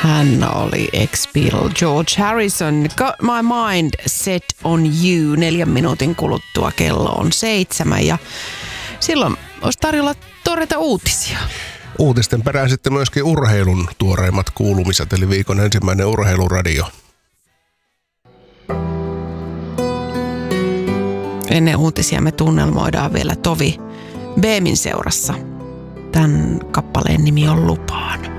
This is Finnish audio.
Hän oli ex-Beatle George Harrison. Got my mind set on you. 4 minuutin kuluttua kello on 7 ja silloin olisi tarjolla tuoreita uutisia. Uutisten perään sitten myöskin urheilun tuoreimmat kuulumiset, eli viikon ensimmäinen urheiluradio. Ennen uutisia me tunnelmoidaan vielä Tovi Beemin seurassa. Tämän kappaleen nimi on Lupaan.